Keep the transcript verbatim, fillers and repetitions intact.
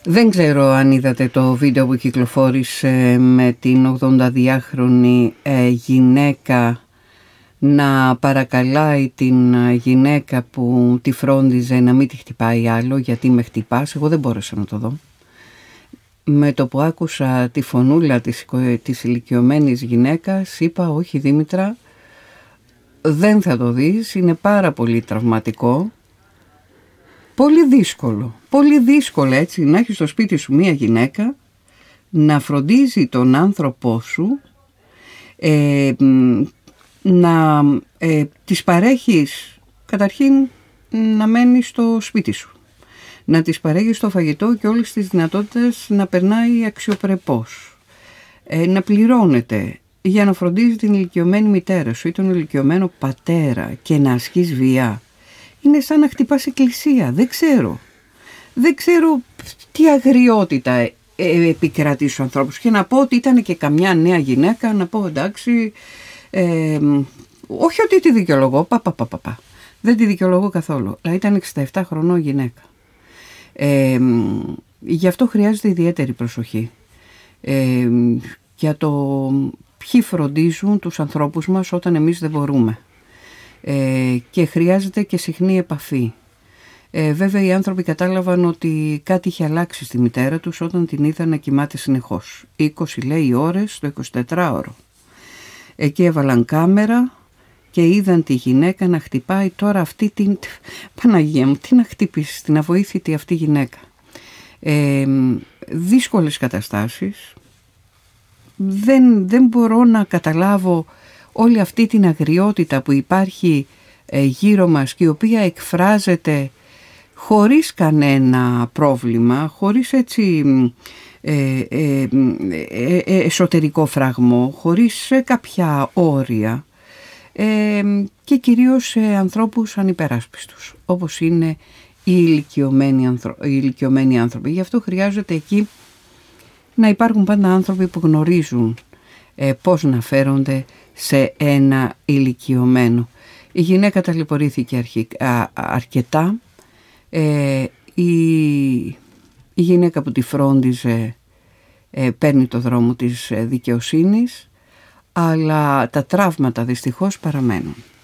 Δεν ξέρω αν είδατε το βίντεο που κυκλοφόρησε με την ογδονταδυάχρονη ε, γυναίκα να παρακαλάει την γυναίκα που τη φρόντιζε να μην τη χτυπάει άλλο, γιατί με χτυπάς. Εγώ δεν μπόρεσα να το δω. Με το που άκουσα τη φωνούλα της, της ηλικιωμένης γυναίκας, είπα όχι Δήμητρα, δεν θα το δεις, είναι πάρα πολύ τραυματικό. Πολύ δύσκολο, πολύ δύσκολο έτσι να έχεις στο σπίτι σου μία γυναίκα να φροντίζει τον άνθρωπό σου, ε, να ε, της παρέχεις καταρχήν να μένει στο σπίτι σου, να της παρέχεις το φαγητό και όλες τις δυνατότητες να περνάει αξιοπρεπώς, ε, να πληρώνεται για να φροντίζει την ηλικιωμένη μητέρα σου ή τον ηλικιωμένο πατέρα και να ασκείς βία. Είναι σαν να χτυπάς εκκλησία, δεν ξέρω. Δεν ξέρω τι αγριότητα ε, ε, επικρατεί στους ανθρώπους. Και να πω ότι ήταν και καμιά νέα γυναίκα, να πω εντάξει, ε, όχι ότι τη δικαιολογώ, πα, πα, πα, πα, πα. Δεν τη δικαιολογώ καθόλου. Αλλά ήταν εξήντα επτά χρονών γυναίκα. Ε, γι' αυτό χρειάζεται ιδιαίτερη προσοχή. Ε, για το ποιοι φροντίζουν τους ανθρώπους μας όταν εμείς δεν μπορούμε. Ε, και χρειάζεται και συχνή επαφή. Ε, βέβαια οι άνθρωποι κατάλαβαν ότι κάτι είχε αλλάξει στη μητέρα τους όταν την είδαν να κοιμάται συνεχώς. είκοσι λέει ώρες το εικοσιτετράωρο. Εκεί έβαλαν κάμερα και είδαν τη γυναίκα να χτυπάει τώρα αυτή την... Παναγία μου, τι να χτυπήσεις την αβοήθητη αυτή γυναίκα. Ε, δύσκολες καταστάσεις. Δεν, δεν μπορώ να καταλάβω όλη αυτή την αγριότητα που υπάρχει ε, γύρω μας και η οποία εκφράζεται χωρίς κανένα πρόβλημα, χωρίς έτσι ε, ε, ε, ε, εσωτερικό φραγμό, χωρίς ε, κάποια όρια ε, και κυρίως σε ανθρώπους ανυπεράσπιστους, όπως είναι οι ηλικιωμένοι, άνθρω... οι ηλικιωμένοι άνθρωποι. Γι' αυτό χρειάζεται εκεί να υπάρχουν πάντα άνθρωποι που γνωρίζουν ε, πώς να φέρονται σε ένα ηλικιωμένο. Η γυναίκα ταλαιπωρήθηκε αρχικά, αρκετά. Ε, η, η γυναίκα που τη φρόντιζε ε, παίρνει το δρόμο της δικαιοσύνης, αλλά τα τραύματα δυστυχώς παραμένουν.